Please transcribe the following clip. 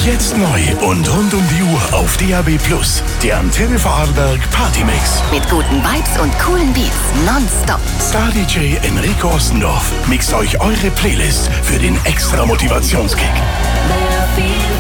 Jetzt neu und rund um die Uhr auf DAB+. Der Antenne Vorarlberg Partymix. Mit guten Vibes und coolen Beats nonstop. Star DJ Enrico Ostendorf mixt euch eure Playlist für den extra Motivationskick.